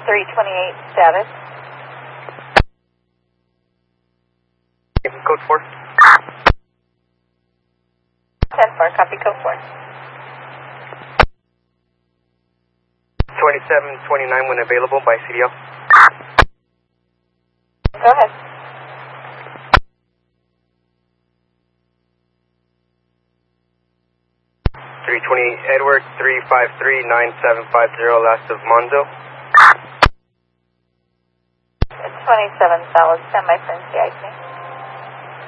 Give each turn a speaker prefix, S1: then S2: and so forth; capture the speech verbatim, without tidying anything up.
S1: three twenty-eight status.
S2: Code four.
S1: ten four, copy code four.
S2: twenty-seven twenty-nine when available by C D L.
S1: Go ahead.
S2: three twenty Edward, three five three nine seven five zero, last of Monzo.
S1: twenty-seven solid, stand by for N C I C.